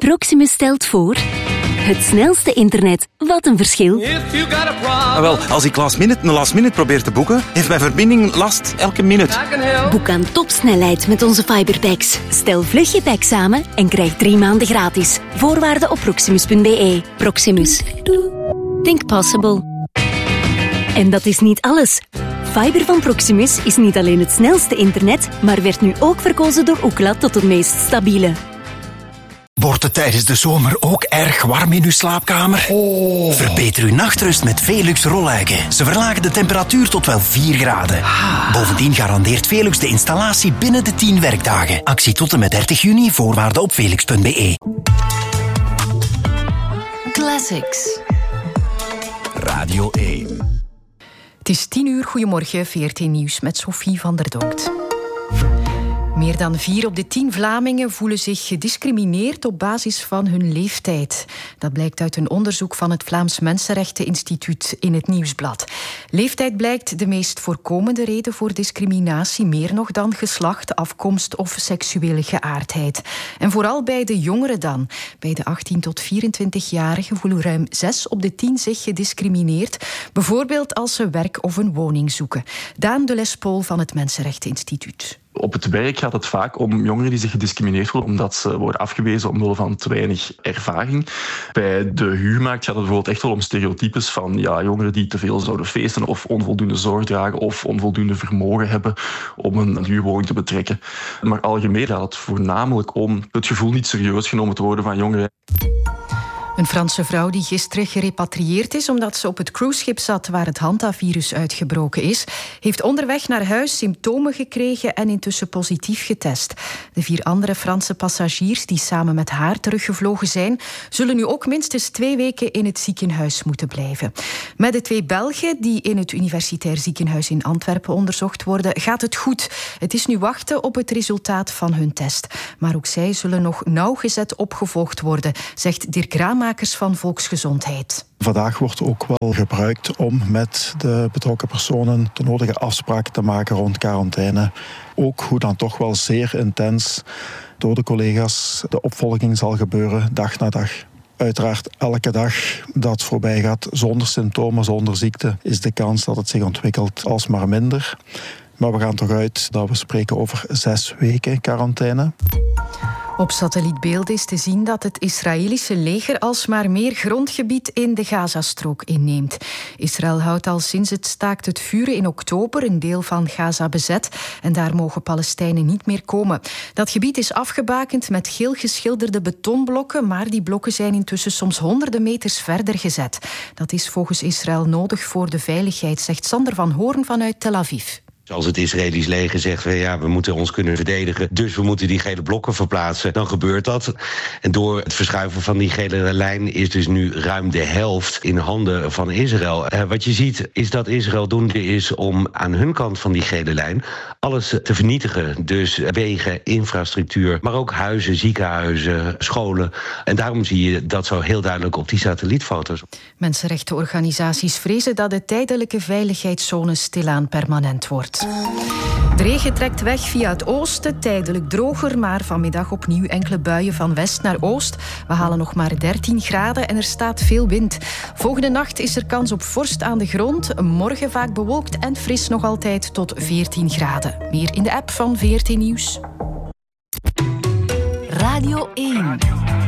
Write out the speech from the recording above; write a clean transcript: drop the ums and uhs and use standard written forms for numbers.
Proximus stelt voor... Het snelste internet. Wat een verschil. Als ik last minute probeer te boeken, heeft mijn verbinding last elke minuut. Boek aan topsnelheid met onze fiberpacks. Stel vlug je pack samen en krijg 3 maanden gratis. Voorwaarden op proximus.be. Proximus. Think possible. En dat is niet alles. Fiber van Proximus is niet alleen het snelste internet, maar werd nu ook verkozen door Ookla tot het meest stabiele. Wordt het tijdens de zomer ook erg warm in uw slaapkamer? Verbeter uw nachtrust met Velux rolluiken. Ze verlagen de temperatuur tot wel 4 graden. Bovendien garandeert Velux de installatie binnen de 10 werkdagen. Actie tot en met 30 juni, voorwaarden op velux.be. Classics. Radio 1. Het is 10 uur. Goedemorgen, VRT Nieuws met Sophie van der Donkt. Meer dan 4 op de 10 Vlamingen voelen zich gediscrimineerd op basis van hun leeftijd. Dat blijkt uit een onderzoek van het Vlaams Mensenrechteninstituut in het Nieuwsblad. Leeftijd blijkt de meest voorkomende reden voor discriminatie, meer nog dan geslacht, afkomst of seksuele geaardheid. En vooral bij de jongeren dan. Bij de 18 tot 24-jarigen voelen ruim 6 op de 10 zich gediscrimineerd, bijvoorbeeld als ze werk of een woning zoeken. Daan de Lespool van het Mensenrechteninstituut. Op het werk gaat het vaak om jongeren die zich gediscrimineerd voelen omdat ze worden afgewezen omwille van te weinig ervaring. Bij de huurmarkt gaat het bijvoorbeeld echt wel om stereotypes van jongeren die te veel zouden feesten of onvoldoende zorg dragen of onvoldoende vermogen hebben om een huurwoning te betrekken. Maar algemeen gaat het voornamelijk om het gevoel niet serieus genomen te worden van jongeren. Een Franse vrouw die gisteren gerepatrieerd is omdat ze op het cruiseschip zat waar het Hanta-virus uitgebroken is, heeft onderweg naar huis symptomen gekregen en intussen positief getest. De 4 andere Franse passagiers die samen met haar teruggevlogen zijn, zullen nu ook minstens 2 weken in het ziekenhuis moeten blijven. Met de 2 Belgen die in het Universitair Ziekenhuis in Antwerpen onderzocht worden, gaat het goed. Het is nu wachten op het resultaat van hun test. Maar ook zij zullen nog nauwgezet opgevolgd worden, zegt Dirk Ramakers van Volksgezondheid. Vandaag wordt ook wel gebruikt om met de betrokken personen de nodige afspraken te maken rond quarantaine. Ook hoe dan toch wel zeer intens door de collega's de opvolging zal gebeuren dag na dag. Uiteraard, elke dag dat voorbij gaat zonder symptomen, zonder ziekte, is de kans dat het zich ontwikkelt alsmaar minder. Maar we gaan toch uit dat we spreken over 6 weken quarantaine. Op satellietbeelden is te zien dat het Israëlische leger alsmaar meer grondgebied in de Gazastrook inneemt. Israël houdt al sinds het staakt het vuren in oktober een deel van Gaza bezet en daar mogen Palestijnen niet meer komen. Dat gebied is afgebakend met geel geschilderde betonblokken, maar die blokken zijn intussen soms honderden meters verder gezet. Dat is volgens Israël nodig voor de veiligheid, zegt Sander van Hoorn vanuit Tel Aviv. Als het Israëlisch leger zegt, we moeten ons kunnen verdedigen, dus we moeten die gele blokken verplaatsen, dan gebeurt dat. En door het verschuiven van die gele lijn is dus nu ruim de helft in handen van Israël. Wat je ziet is dat Israël doende is om aan hun kant van die gele lijn alles te vernietigen. Dus wegen, infrastructuur, maar ook huizen, ziekenhuizen, scholen. En daarom zie je dat zo heel duidelijk op die satellietfoto's. Mensenrechtenorganisaties vrezen dat de tijdelijke veiligheidszone stilaan permanent wordt. De regen trekt weg via het oosten, tijdelijk droger, maar vanmiddag opnieuw enkele buien van west naar oost. We halen nog maar 13 graden en er staat veel wind. Volgende nacht is er kans op vorst aan de grond. Morgen vaak bewolkt en fris nog altijd tot 14 graden. Meer in de app van VRT Nieuws. Radio 1.